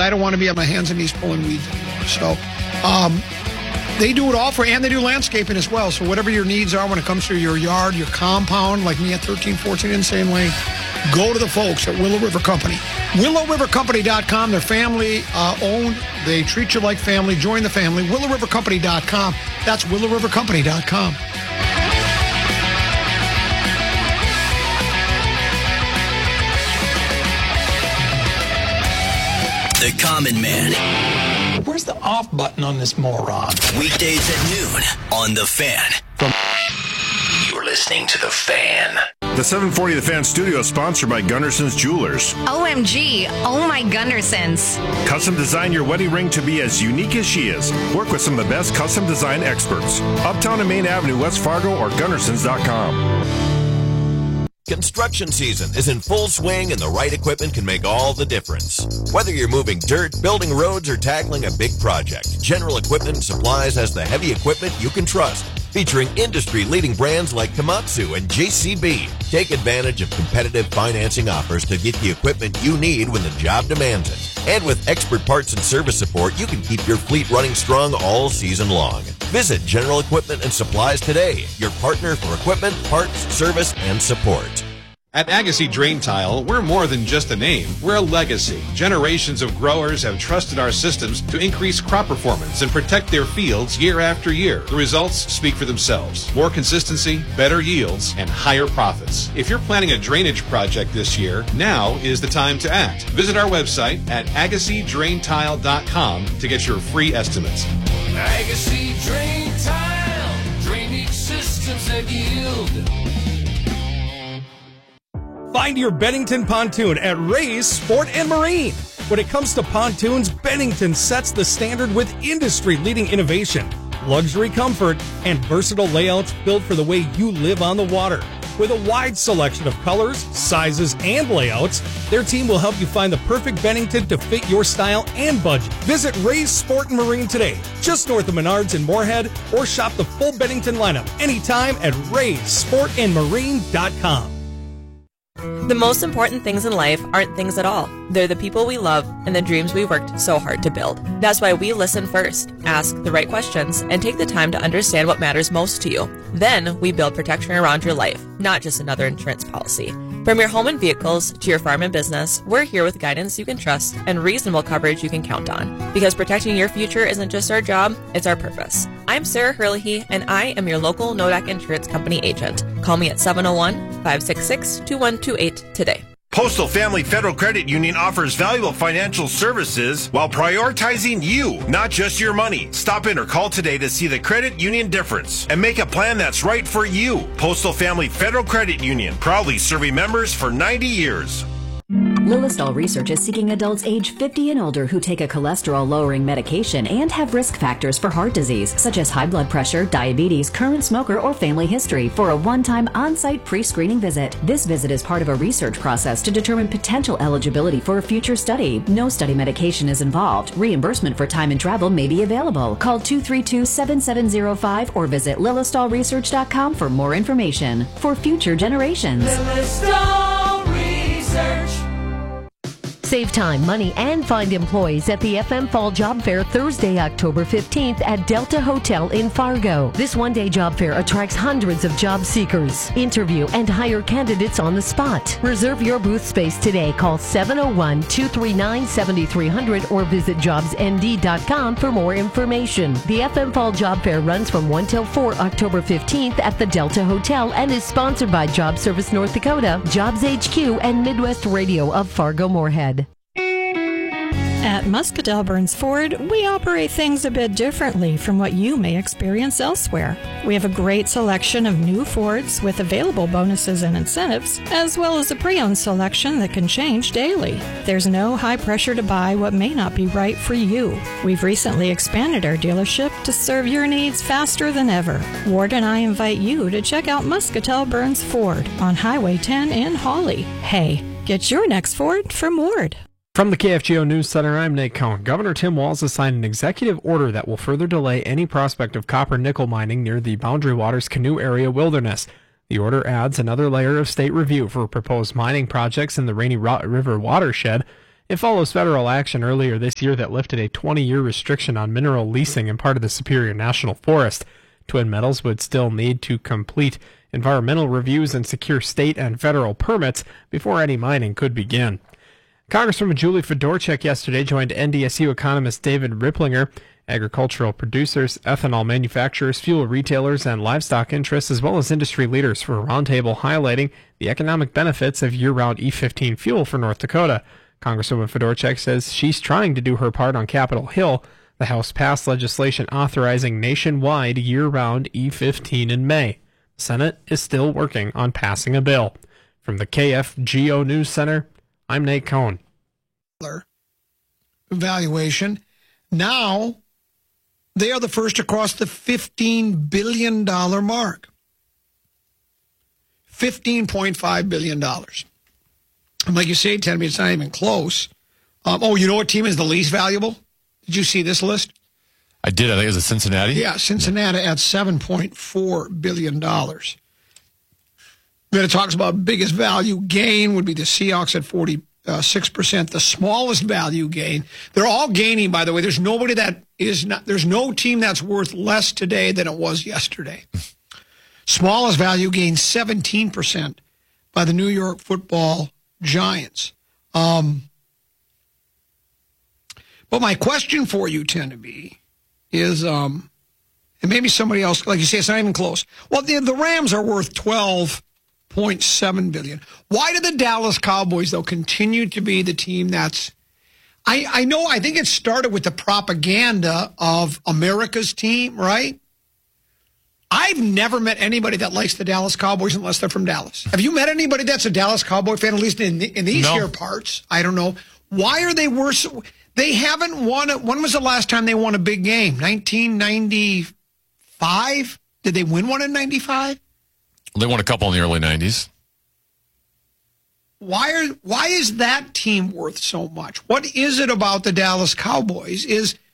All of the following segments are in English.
I don't want to be on my hands and knees pulling weeds anymore. So they do it all and they do landscaping as well. So whatever your needs are when it comes to your yard, your compound, like me at 1314 Insane Lane, go to the folks at Willow River Company. WillowRiverCompany.com. They're family owned. They treat you like family. Join the family. WillowRiverCompany.com. That's WillowRiverCompany.com. The Common Man. Where's the off button on this moron? Weekdays at noon on The Fan. You're listening to The Fan. The 740 The Fan studio is sponsored by Gunderson's Jewelers. OMG, oh my Gundersons. Custom design your wedding ring to be as unique as she is. Work with some of the best custom design experts. Uptown and Main Avenue, West Fargo, or Gundersons.com. Construction season is in full swing, and the right equipment can make all the difference. Whether you're moving dirt, building roads, or tackling a big project, General Equipment and Supplies has the heavy equipment you can trust. Featuring industry-leading brands like Komatsu and JCB. Take advantage of competitive financing offers to get the equipment you need when the job demands it. And with expert parts and service support, you can keep your fleet running strong all season long. Visit General Equipment and Supplies today, your partner for equipment, parts, service, and support. At Agassi Drain Tile, we're more than just a name. We're a legacy. Generations of growers have trusted our systems to increase crop performance and protect their fields year after year. The results speak for themselves. More consistency, better yields, and higher profits. If you're planning a drainage project this year, now is the time to act. Visit our website at AgassiDrainTile.com to get your free estimates. Agassi Drain Tile, drainage systems that yield. Find your Bennington pontoon at Ray's Sport and Marine. When it comes to pontoons, Bennington sets the standard with industry-leading innovation, luxury comfort, and versatile layouts built for the way you live on the water. With a wide selection of colors, sizes, and layouts, their team will help you find the perfect Bennington to fit your style and budget. Visit Ray's Sport and Marine today, just north of Menards in Moorhead, or shop the full Bennington lineup anytime at Ray'sSportandMarine.com. The most important things in life aren't things at all. They're the people we love and the dreams we worked so hard to build. That's why we listen first, ask the right questions, and take the time to understand what matters most to you. Then we build protection around your life, not just another insurance policy. From your home and vehicles to your farm and business, we're here with guidance you can trust and reasonable coverage you can count on. Because protecting your future isn't just our job, it's our purpose. I'm Sarah Herlihy, and I am your local Nodak Insurance Company agent. Call me at 701-566-2128 today. Postal Family Federal Credit Union offers valuable financial services while prioritizing you, not just your money. Stop in or call today to see the credit union difference and make a plan that's right for you. Postal Family Federal Credit Union, proudly serving members for 90 years. Lilistol Research is seeking adults age 50 and older who take a cholesterol-lowering medication and have risk factors for heart disease, such as high blood pressure, diabetes, current smoker, or family history, for a one-time on-site pre-screening visit. This visit is part of a research process to determine potential eligibility for a future study. No study medication is involved. Reimbursement for time and travel may be available. Call 232-7705 or visit lilistolresearch.com for more information. For future generations. Lilistol Research. Save time, money, and find employees at the FM Fall Job Fair Thursday, October 15th at Delta Hotel in Fargo. This one-day job fair attracts hundreds of job seekers. Interview and hire candidates on the spot. Reserve your booth space today. Call 701-239-7300 or visit jobsnd.com for more information. The FM Fall Job Fair runs from 1 till 4 October 15th at the Delta Hotel and is sponsored by Job Service North Dakota, Jobs HQ, and Midwest Radio of Fargo-Moorhead. At Muscatell Burns Ford, we operate things a bit differently from what you may experience elsewhere. We have a great selection of new Fords with available bonuses and incentives, as well as a pre-owned selection that can change daily. There's no high pressure to buy what may not be right for you. We've recently expanded our dealership to serve your needs faster than ever. Ward and I invite you to check out Muscatell Burns Ford on Highway 10 in Hawley. Hey, get your next Ford from Ward. From the KFGO News Center, I'm Nate Cohn. Governor Tim Walz has signed an executive order that will further delay any prospect of copper nickel mining near the Boundary Waters Canoe Area Wilderness. The order adds another layer of state review for proposed mining projects in the Rainy River watershed It follows federal action earlier this year that lifted a 20-year restriction on mineral leasing in part of the Superior National Forest. Twin Metals would still need to complete environmental reviews and secure state and federal permits before any mining could begin. Congresswoman Julie Fedorchak yesterday joined NDSU economist David Ripplinger. Agricultural producers, ethanol manufacturers, fuel retailers, and livestock interests, as well as industry leaders, for a roundtable highlighting the economic benefits of year-round E15 fuel for North Dakota. Congresswoman Fedorchak says she's trying to do her part on Capitol Hill. The House passed legislation authorizing nationwide year-round E15 in May. The Senate is still working on passing a bill. From the KFGO News Center, I'm Nate Cohn. Evaluation. Now, they are the first to cross the $15 billion mark. $15.5 billion. And like you say, Tennessee, it's not even close. You know what team is the least valuable? Did you see this list? I did. I think it was Cincinnati. Yeah, Cincinnati at $7.4 billion. Then it talks about biggest value gain would be the Seahawks at 46%. The smallest value gain. They're all gaining, by the way. There's nobody that is not. There's no team that's worth less today than it was yesterday. Smallest value gain 17% by the New York Football Giants. But my question for you, Tennessee, is, and maybe somebody else, like you say, it's not even close. Well, the Rams are worth $12.7 billion. Why do the Dallas Cowboys, though, continue to be the team that's, I think it started with the propaganda of America's team, right? I've never met anybody that likes the Dallas Cowboys unless they're from Dallas. Have you met anybody that's a Dallas Cowboy fan, at least in these here parts? I don't know. Why are they worse? They haven't won. When was the last time they won a big game? 1995? Did they win one in 95? They won a couple in the early 90s. Why is that team worth so much? What is it about the Dallas Cowboys?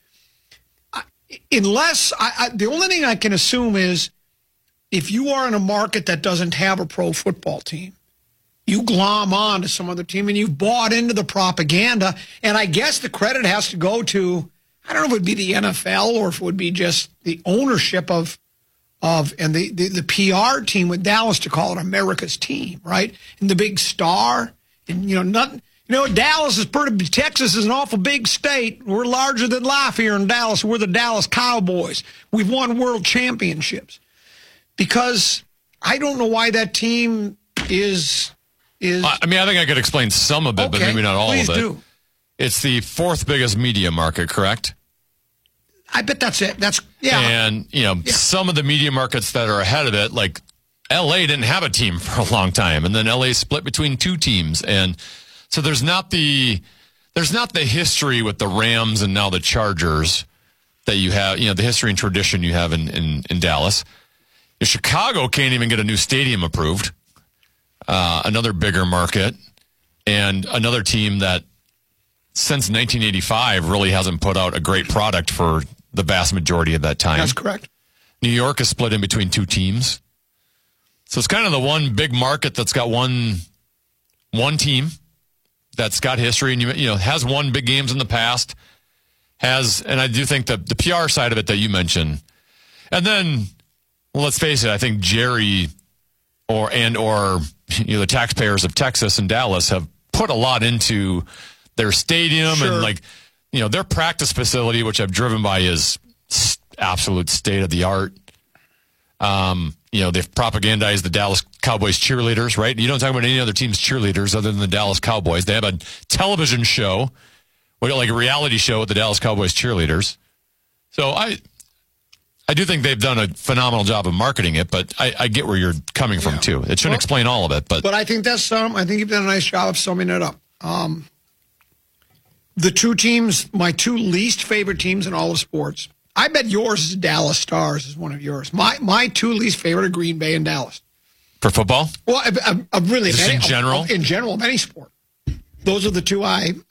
The only thing I can assume is if you are in a market that doesn't have a pro football team, you glom on to some other team and you've bought into the propaganda. And I guess the credit has to go to, I don't know if it would be the NFL or if it would be just the ownership of and the PR team with Dallas to call it America's team, right? And the big star. And, Dallas is Texas is an awful big state. We're larger than life here in Dallas. We're the Dallas Cowboys. We've won world championships. Because I don't know why that team is. I think I could explain some of it, but maybe not all of it. Please do. It's the fourth biggest media market, correct? I bet that's it. And, some of the media markets that are ahead of it, like L.A. didn't have a team for a long time, and then L.A. split between two teams. And so there's not the history with the Rams and now the Chargers that you have, the history and tradition you have in Dallas. Chicago can't even get a new stadium approved. Another bigger market, and another team that since 1985 really hasn't put out a great product for the vast majority of that time. That's correct. New York is split in between two teams. So it's kind of the one big market that's got one team that's got history and has won big games in the past. And I do think the PR side of it that you mentioned. And then, let's face it, I think Jerry or the taxpayers of Texas and Dallas have put a lot into their stadium. Sure. And their practice facility, which I've driven by, is absolute state of the art. They've propagandized the Dallas Cowboys cheerleaders, right? You don't talk about any other team's cheerleaders other than the Dallas Cowboys. They have a television show, like a reality show with the Dallas Cowboys cheerleaders. So I do think they've done a phenomenal job of marketing it, but I get where you're coming from too. It shouldn't explain all of it, but I think I think you've done a nice job of summing it up. The two teams, my two least favorite teams in all of sports. I bet yours is Dallas Stars is one of yours. My two least favorite are Green Bay and Dallas. For football? Well, really, just in general? In general, of any sport. Those are the two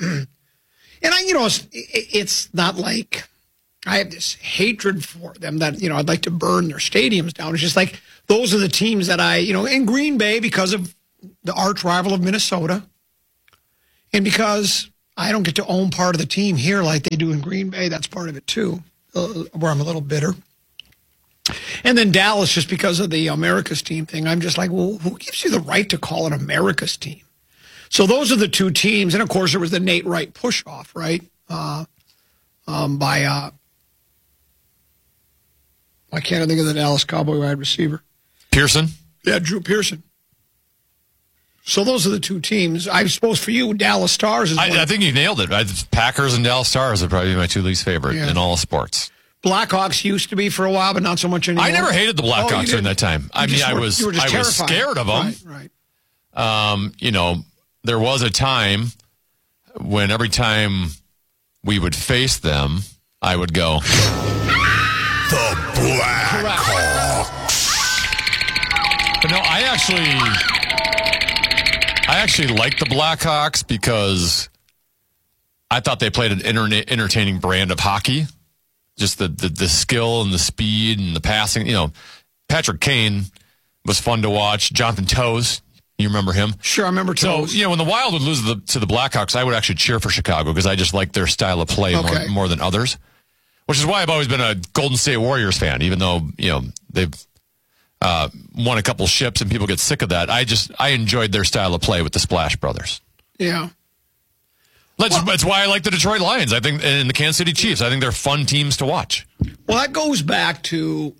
it's not like I have this hatred for them that, I'd like to burn their stadiums down. It's just like those are the teams that in Green Bay because of the arch rival of Minnesota and because I don't get to own part of the team here like they do in Green Bay. That's part of it, too, where I'm a little bitter. And then Dallas, just because of the America's team thing, I'm just like, well, who gives you the right to call it America's team? So those are the two teams. And, of course, there was the Nate Wright push-off, right, by I can't think of the Dallas Cowboy wide receiver. Pearson? Yeah, Drew Pearson. So those are the two teams. I suppose for you, Dallas Stars is I think you nailed it. Packers and Dallas Stars are probably my two least favorite in all sports. Blackhawks used to be for a while, but not so much anymore. I never hated the Blackhawks during that time. I was scared of them. Right. There was a time when every time we would face them, I would go, the Blackhawks. But no, I actually liked the Blackhawks because I thought they played an entertaining brand of hockey. Just the skill and the speed and the passing. Patrick Kane was fun to watch. Jonathan Toews, you remember him? Sure, I remember Toews. So, when the Wild would lose to the Blackhawks, I would actually cheer for Chicago because I just like their style of play more than others. Which is why I've always been a Golden State Warriors fan, even though, they've won a couple ships and people get sick of that. I enjoyed their style of play with the Splash Brothers. Yeah. That's why I like the Detroit Lions. I think, and the Kansas City Chiefs. I think they're fun teams to watch. Well, that goes back to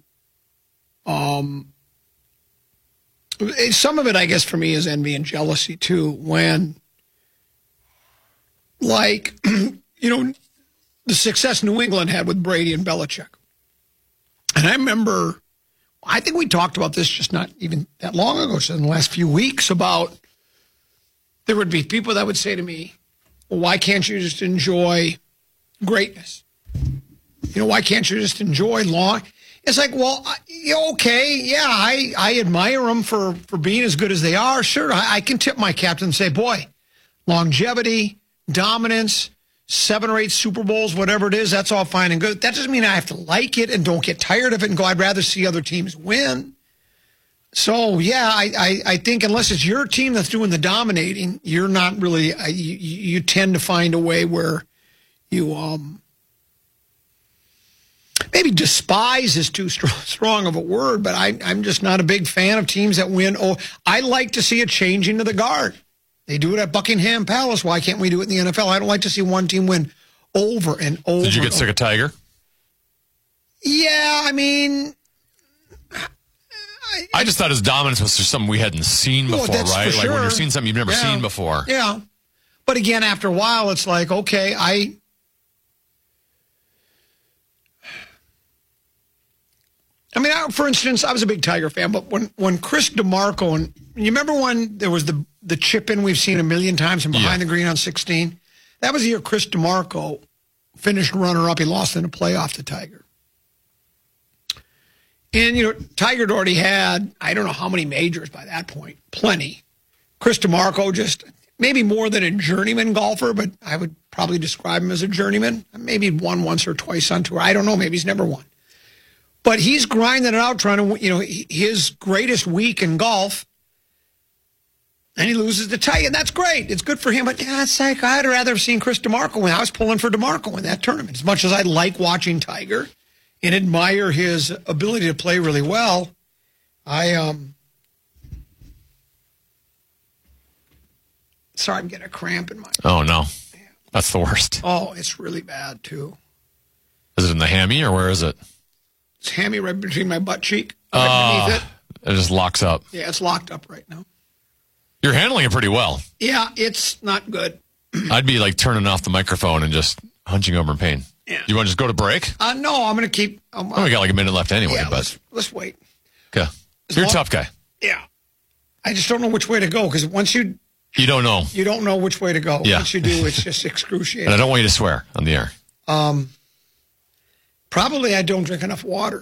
some of it, I guess, for me is envy and jealousy, too. When, the success New England had with Brady and Belichick. And I remember, I think we talked about this just not even that long ago, just in the last few weeks, about there would be people that would say to me, well, why can't you just enjoy greatness? Why can't you just enjoy long? It's like, well, okay, yeah, I admire them for being as good as they are. Sure, I can tip my captain and say, boy, longevity, dominance, 7 or 8 Super Bowls, whatever it is, that's all fine and good. That doesn't mean I have to like it and don't get tired of it and go, I'd rather see other teams win. So, yeah, I think unless it's your team that's doing the dominating, you're not really, you tend to find a way where you, maybe despise is too strong of a word, but I'm just not a big fan of teams that win. Oh, I like to see a changing of the guard. They do it at Buckingham Palace. Why can't we do it in the NFL? I don't like to see one team win over and over. Did you get sick of Tiger? Yeah, I mean, I just thought his dominance was just something we hadn't seen before, right? Like when you're seeing something you've never seen before. Yeah. But again, after a while, it's like, okay, I mean, for instance, I was a big Tiger fan, but when Chris DeMarco, and you remember when there was the chip in we've seen a million times from behind the green on 16? That was the year Chris DeMarco finished runner-up. He lost in a playoff to Tiger. And, Tiger had already had, I don't know how many majors by that point, plenty. Chris DeMarco just, maybe more than a journeyman golfer, but I would probably describe him as a journeyman. Maybe won once or twice on tour. I don't know. Maybe he's never won. But he's grinding it out, trying to, his greatest week in golf, and he loses to Tiger. And that's great. It's good for him. But it's like I'd rather have seen Chris DeMarco win. I was pulling for DeMarco in that tournament. As much as I like watching Tiger and admire his ability to play really well, sorry, I'm getting a cramp in my... Oh, no. That's the worst. Oh, it's really bad, too. Is it in the hammy, or where is it? It's hammy right between my butt cheek, right beneath it. It just locks up. Yeah, it's locked up right now. You're handling it pretty well. Yeah, it's not good. I'd be like turning off the microphone and just hunching over in pain. Yeah. You want to just go to break? No, I'm going to keep... we got like a minute left anyway. Yeah, but let's wait. Okay. You're a tough guy. Yeah. I just don't know which way to go, because once you don't know. You don't know which way to go. Yeah. Once you do, it's just excruciating. And I don't want you to swear on the air. Probably I don't drink enough water.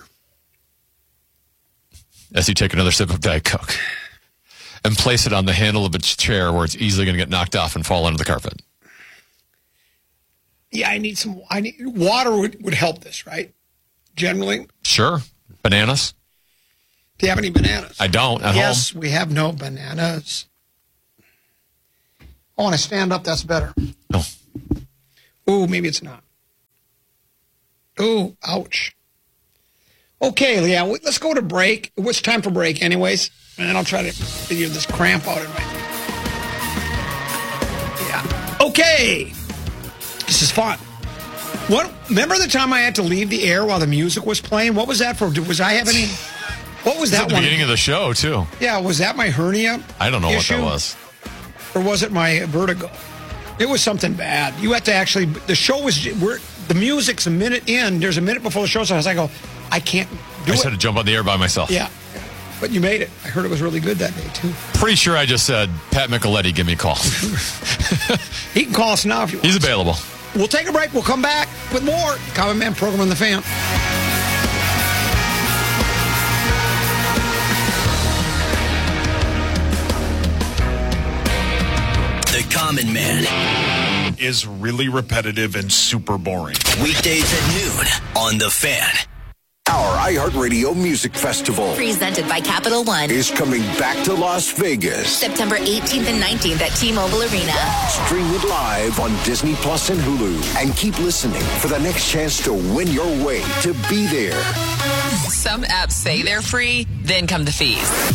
As you take another sip of Diet Coke and place it on the handle of a chair where it's easily going to get knocked off and fall onto the carpet. Yeah, water would help this, right? Generally. Sure. Bananas. Do you have any bananas? I don't at home. Yes, we have no bananas. Oh, when I stand up, that's better. Oh, Ooh, maybe it's not. Ooh, ouch. Okay, Leah, let's go to break. It's time for break anyways. And then I'll try to figure this cramp out in my... Yeah. Okay. This is fun. Remember the time I had to leave the air while the music was playing? What was that for? Was I have any... What was that at the one? Beginning of the show, too. Yeah, was that my hernia? I don't know issue? what that was. Or was it my vertigo? It was something bad. You had to actually... The show was... The music's a minute in. There's a minute before the show starts. I go, I can't do it. I just had to jump on the air by myself. Yeah. But you made it. I heard it was really good that day, too. Pretty sure I just said, Pat Micheletti, give me a call. He can call us now if you want. He's available. We'll take a break. We'll come back with more Common Man program on the Fan. The Common Man is really repetitive and super boring. Weekdays at noon on the Fan. Our iHeartRadio Music Festival, presented by Capital One, is coming back to Las Vegas. September 18th and 19th at T-Mobile Arena. Stream it live on Disney Plus and Hulu. And keep listening for the next chance to win your way to be there. Some apps say they're free, then come the fees.